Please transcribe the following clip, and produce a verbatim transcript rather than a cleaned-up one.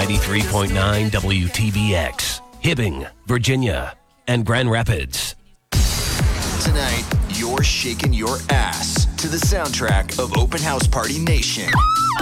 ninety-three point nine W T B X, Hibbing, Virginia, and Grand Rapids. Tonight, you're shaking your ass to the soundtrack of Open House Party Nation.